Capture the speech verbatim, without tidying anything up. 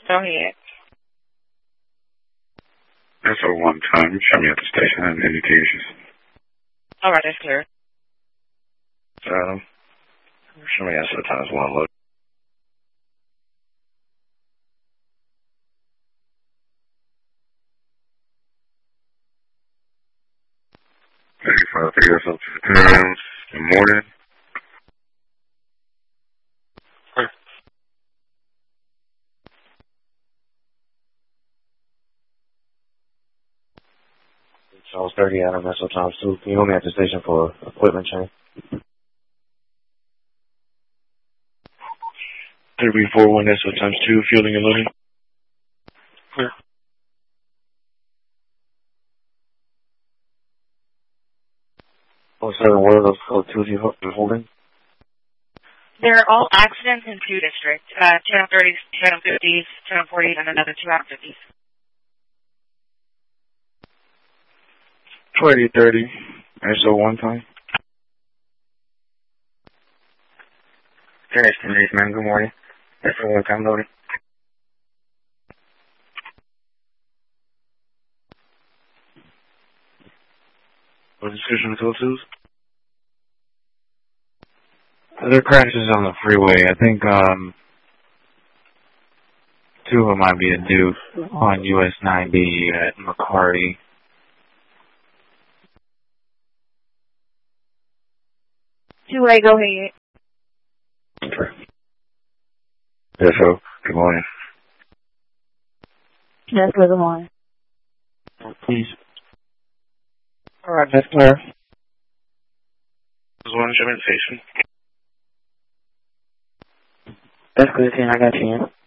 Go ahead. That's a one time. Show me at the station and indications. All right, that's clear. Um, show me at the times one look. thirty-five, three, that's up to the times. Good morning. Charles thirty out of Metro Times two. Can you hold me at the station for equipment change? three four one S O times two, fueling and loading. Clear. Oh seven, what are those code two you're holding? They're all accidents in two districts. Uh, ten thirties, ten fifties, ten forties, and another two out of fifties. twenty thirty, S O one time. Finish the news, man. Good morning. S O one time loading. What description of code twos? There are crashes on the freeway. I think um, two of them might be a Duke on U S ninety at McCarty. Two A, go ahead. Yes, sir. Good morning. Yes, good morning. Please. All right, that's clear. This one, German station. That's clear, ten. I got you in.